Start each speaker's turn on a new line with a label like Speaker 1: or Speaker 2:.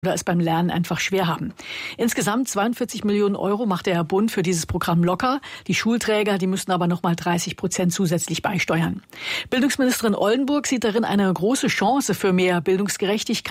Speaker 1: oder es beim Lernen einfach schwer haben. Insgesamt 42 Millionen Euro macht der Bund für dieses Programm locker. Die Schulträger, die müssen aber nochmal 30% zusätzlich beisteuern. Bildungsministerin Oldenburg sieht darin eine große Chance für mehr Bildungsgerechtigkeit.